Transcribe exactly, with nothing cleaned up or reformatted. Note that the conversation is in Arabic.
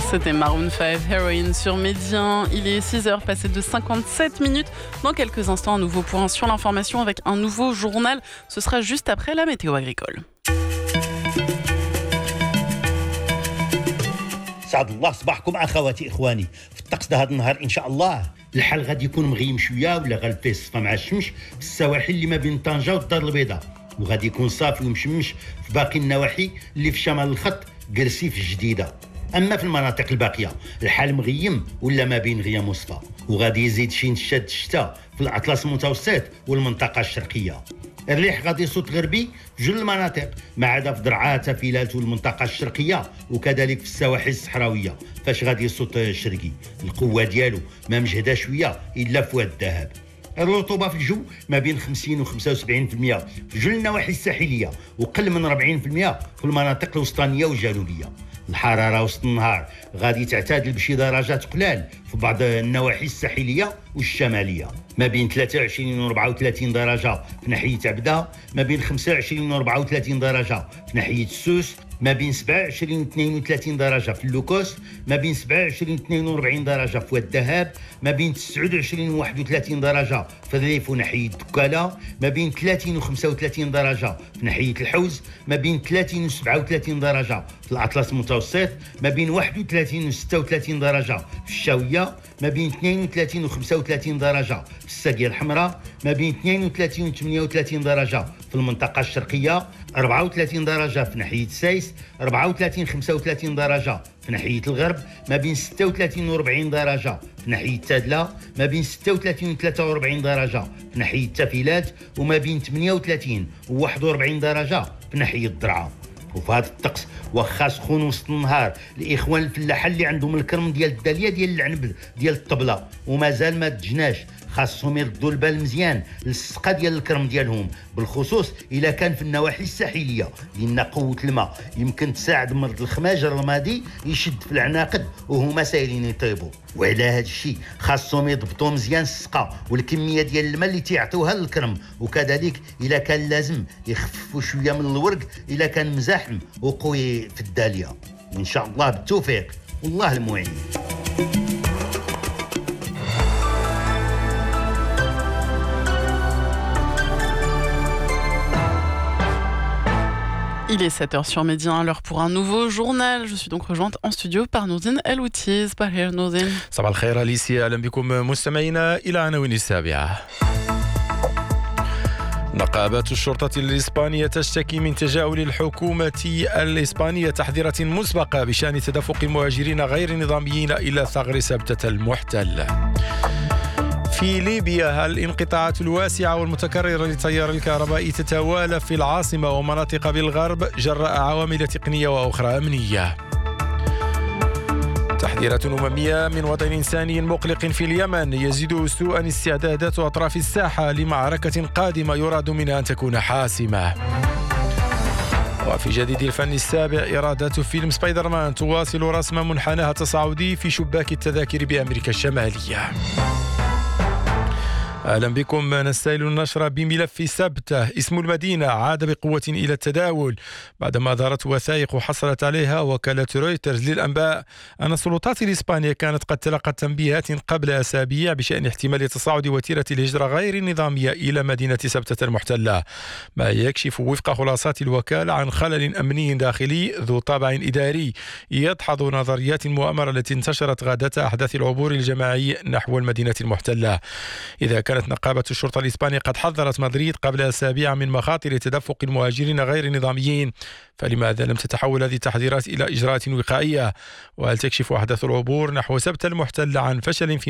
C'était Maroon cinq, Heroin sur Médien. Il est six heures passées de cinquante-sept minutes. Dans quelques instants, un nouveau point sur l'information avec un nouveau journal. Ce sera juste après la météo agricole. سعد الله صباحكم اخواتي اخواني. في الطقس ده هذا النهار ان شاء الله الحال غادي يكون مغيم شويه ولا غالب فيه الصفا مع الشمس في السواحل اللي ما بين طنجه والدار البيضاء، وغادي يكون صافي ومشمش في باقي النواحي اللي في شمال الخط قرسيف الجديده. اما في المناطق الباقيه الحال مغيم ولا ما بين غيام وصفا، وغادي يزيد شي نشاد الشتاء في الاطلس المتوسط والمنطقه الشرقيه. الريح غادي يصوت غربي في جل المناطق ما عدا في درعا تافيلات والمنطقه الشرقيه وكذلك في السواحل الصحراويه فاش غادي يصوت شرقي. القوه ديالو ما مجهده شويه الا في واد الذهب. الرطوبه في الجو ما بين خمسين و خمسة وسبعين بالمئة في جل النواحي الساحليه وقل من أربعين بالمئة في المناطق الوسطانيه والجنوبيه. الحراره وسط النهار غادي تعتدل بشي درجات قلال في بعض النواحي الساحليه والشماليه، ما بين ثلاثة وعشرين و أربعة وثلاثين درجه في ناحيه عبده، ما بين خمسة وعشرين و أربعة وثلاثين درجه في ناحيه السوس، ما بين سبعة وعشرين و اثنين وثلاثين درجه في اللوكوس، ما بين سبعة وعشرين و اثنين وأربعين درجه في واد الذهب، ما بين تسعة وعشرين و واحد وثلاثين درجه في الريف وناحيه دكاله، ما بين ثلاثين و خمسة وثلاثين درجه في ناحيه الحوز، ما بين ثلاثين و سبعة وثلاثين درجه في الاطلس المتوسط، ما بين واحد وثلاثين و ستة وثلاثين درجه في الشاويه، ما بين اثنين وثلاثين و خمسة وثلاثين درجه في الساقيه الحمراء، ما بين اثنين وثلاثين و ثمانية وثلاثين درجه في المنطقه الشرقيه، أربعة وثلاثين درجه في ناحيه سايس، أربعة وثلاثين خمسة وثلاثين درجه في ناحيه الغرب، ما بين ستة وثلاثين و أربعين درجه في ناحيه تادله، ما بين ستة وثلاثين و ثلاثة وأربعين درجه في ناحيه تافيلات، وما بين ثمانية وثلاثين و واحد وأربعين درجه في ناحيه الدرعا. وفي هذا الطقس واخا سخون وسط النهار الاخوان الفلاحه اللي عندهم الكرم ديال الداليه ديال العنب ديال الطبله ومازال ما تجناش خاصهم يردوا البال مزيان للسقه ديال الكرم ديالهم، بالخصوص الا كان في النواحي الساحليه لان قوه الماء يمكن تساعد مرض الخماج الرمادي يشد في العناقد وهما سايلين يطيبوا. وعلى هذا الشيء خاصهم يضبطوا مزيان السقه والكميه ديال الماء اللي تيعطيوها للكرم، وكذلك الا كان لازم يخففوا شويه من الورق الا كان مزاحم وقوي في الداليه. وان شاء الله بالتوفيق والله المعين. Il est sept heures sur Médien, l'heure pour un nouveau journal. Je suis donc rejointe en studio par Nourdine El-Outi. صباح الخير نوردين. صباح الخير أليسيا، أهلا بكم مستمعينا إلى عناوين السابعة. نقابة الشرطة الإسبانية تشتكي من تجاهل الحكومة الإسبانية تحذيرات مسبقة بشأن تدفق المهاجرين غير النظاميين إلى ثغر سبتة المحتل. في ليبيا الانقطاعات الواسعة والمتكررة للتيار الكهربائي تتوالى في العاصمة ومناطق بالغرب جراء عوامل تقنية وأخرى أمنية. تحذيرات أممية من وضع إنساني مقلق في اليمن يزيد سوءا استعدادات أطراف الساحة لمعركة قادمة يراد منها أن تكون حاسمة. وفي جديد الفن السابع إيرادات فيلم سبايدر مان تواصل رسم منحناها التصاعدي في شباك التذاكر بأمريكا الشمالية. أهلا بكم. نستهل النشرة بملف سبتة. اسم المدينة عاد بقوة إلى التداول بعدما ظهرت وثائق حصلت عليها وكالة رويترز للأنباء أن السلطات الإسبانية كانت قد تلقت تنبيهات قبل أسابيع بشأن احتمال تصاعد وتيرة الهجرة غير النظامية إلى مدينة سبتة المحتلة، ما يكشف وفق خلاصات الوكالة عن خلل أمني داخلي ذو طابع إداري يدحض نظريات المؤامرة التي انتشرت غادة أحداث العبور الجماعي نحو المدينة المحتلة. إذا كانت نقابة الشرطة الإسبانية قد حذرت مدريد قبل أسابيع من مخاطر تدفق المهاجرين غير النظاميين، فلماذا لم تتحول هذه التحذيرات إلى إجراءات وقائية؟ وهل تكشف أحداث العبور نحو سبتة المحتلة عن فشل في